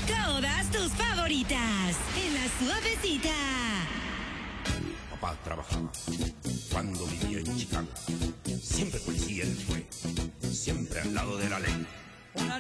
Todas tus favoritas en La Suavecita. Papá trabajaba cuando vivía en Chicago. Siempre fue